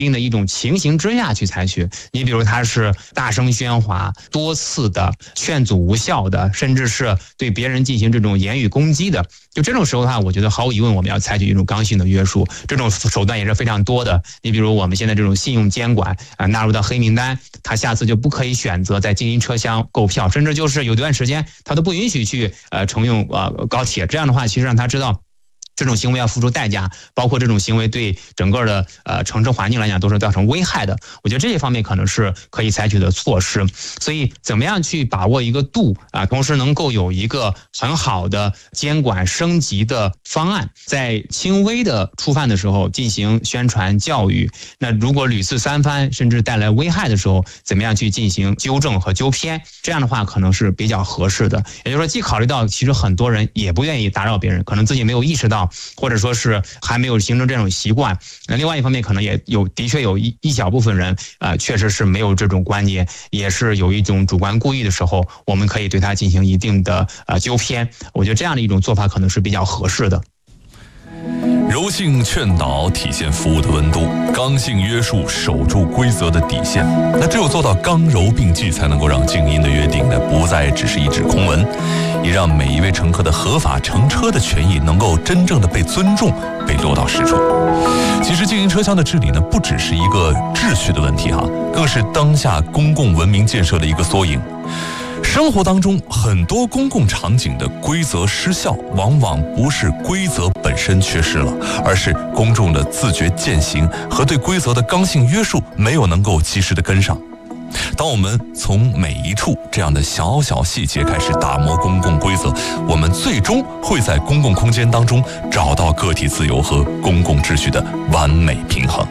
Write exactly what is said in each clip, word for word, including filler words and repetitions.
定的一种情形之下去采取。你比如他是大声喧哗、多次的劝阻无效的，甚至是对别人进行这种言语攻击的，就这种时候的话，我觉得毫无疑问我们要采取一种刚性的约束，这种手段也是非常多的。你比如我们现在这种信用监管啊、呃，纳入到黑名单，他下次就不可以选择在经营车厢购票，甚至就是有段时间他都不允许去呃乘用呃高铁。这样的话，其实让他知道这种行为要付出代价，包括这种行为对整个的呃城市环境来讲都是造成危害的。我觉得这一方面可能是可以采取的措施。所以怎么样去把握一个度啊，同时能够有一个很好的监管升级的方案，在轻微的触犯的时候进行宣传教育，那如果屡次三番甚至带来危害的时候，怎么样去进行纠正和纠偏，这样的话可能是比较合适的。也就是说，既考虑到其实很多人也不愿意打扰别人，可能自己没有意识到，或者说是还没有形成这种习惯。那另外一方面，可能也有的确有一一小部分人，呃，确实是没有这种观念，也是有一种主观故意的时候，我们可以对他进行一定的呃纠偏。我觉得这样的一种做法可能是比较合适的。 柔性劝导体现服务的温度，刚性约束守住规则的底线。那只有做到刚柔并济，才能够让静音的约定呢不再只是一纸空文，也让每一位乘客的合法乘车的权益能够真正的被尊重，被落到实处。其实静音车厢的治理呢，不只是一个秩序的问题哈，更是当下公共文明建设的一个缩影。生活当中很多公共场景的规则失效，往往不是规则本身缺失了，而是公众的自觉践行和对规则的刚性约束没有能够及时的跟上。当我们从每一处这样的小小细节开始打磨公共规则，我们最终会在公共空间当中找到个体自由和公共秩序的完美平衡。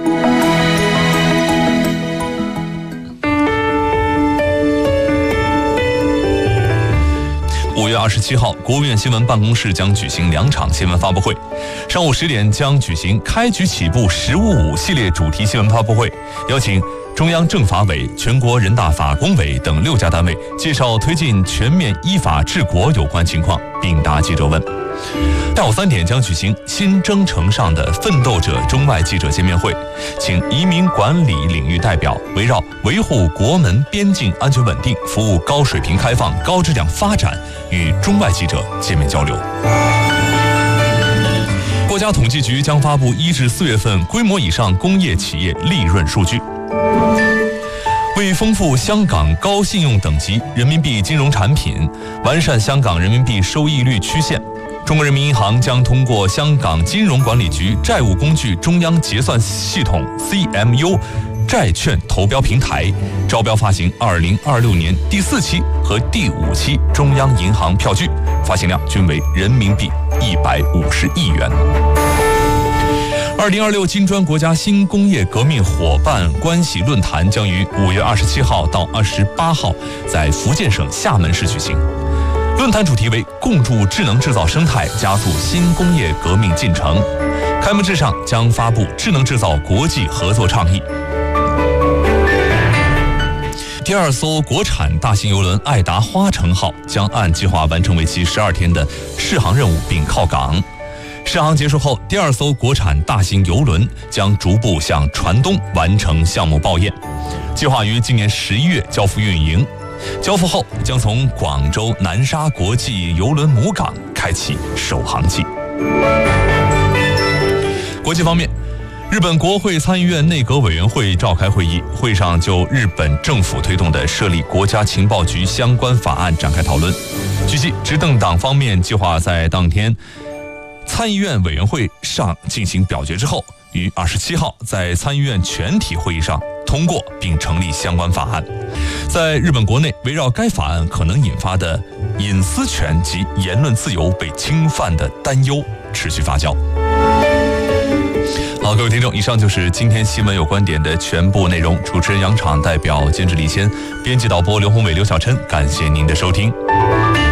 五月二十七号，国务院新闻办公室将举行两场新闻发布会。上午十点将举行开局起步十五五系列主题新闻发布会，邀请中央政法委、全国人大法工委等六家单位介绍推进全面依法治国有关情况，并答记者问。下午三点将举行新征程上的奋斗者中外记者见面会，请移民管理领域代表围绕维护国门边境安全稳定、服务高水平开放、高质量发展与中外记者见面交流。国家统计局将发布一至四月份规模以上工业企业利润数据。为丰富香港高信用等级人民币金融产品，完善香港人民币收益率曲线，中国人民银行将通过香港金融管理局债务工具中央结算系统 C M U 债券投标平台，招标发行二零二六年第四期和第五期中央银行票据，发行量均为人民币一百五十亿元。二零二六金砖国家新工业革命伙伴关系论坛将于五月二十七号到二十八号在福建省厦门市举行。论坛主题为共筑智能制造生态，加速新工业革命进程。开幕式上将发布智能制造国际合作倡议。第二艘国产大型邮轮爱达花城号将按计划完成为期十二天的试航任务并靠港。试航结束后，第二艘国产大型邮轮将逐步向船东完成项目报验，计划于今年十一月交付运营。交付后将从广州南沙国际邮轮母港开启首航季。国际方面，日本国会参议院内阁委员会召开会议，会上就日本政府推动的设立国家情报局相关法案展开讨论。据悉，执政党方面计划在当天参议院委员会上进行表决之后，于二十七号在参议院全体会议上通过并成立相关法案。在日本国内，围绕该法案可能引发的隐私权及言论自由被侵犯的担忧持续发酵。好，各位听众，以上就是今天新闻有观点的全部内容。主持人杨昶，代表监制李谦，编辑导播刘宏伟、刘小琛，感谢您的收听。